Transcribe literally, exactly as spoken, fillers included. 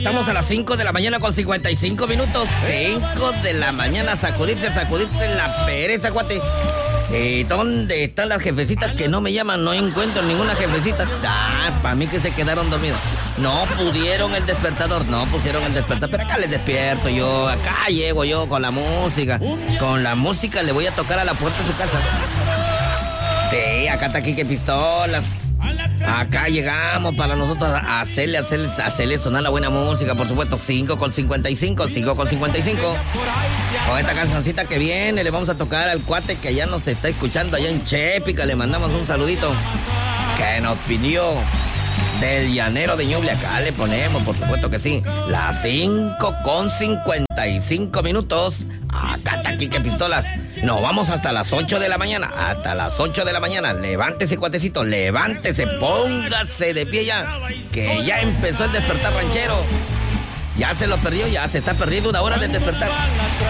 Estamos a las cinco de la mañana con cincuenta y cinco minutos. cinco de la mañana, sacudirse, sacudirse la pereza, cuate. Eh, ¿Dónde están las jefecitas que no me llaman? No encuentro ninguna jefecita. Ah, para mí que se quedaron dormidos. No pudieron el despertador, no pusieron el despertador. Pero acá les despierto yo, acá llego yo con la música. Con la música le voy a tocar a la puerta de su casa. Sí, acá está aquí que pistolas. Acá llegamos para nosotros a hacerle, hacerle, hacerle sonar la buena música, por supuesto. cinco con cincuenta y cinco, cinco con cincuenta y cinco. Con esta cancioncita que viene, le vamos a tocar al cuate que ya nos está escuchando allá en Chépica. Le mandamos un saludito que nos pidió del llanero de Ñuble. Acá le ponemos, por supuesto que sí. Las cinco con cincuenta y cinco minutos. Acá está aquí que pistolas. Nos vamos hasta las ocho de la mañana. Hasta las ocho de la mañana. Levántese, cuatecito. Levántese. Póngase de pie ya. Que ya empezó el despertar ranchero. Ya se lo perdió. Ya se está perdiendo una hora del despertar.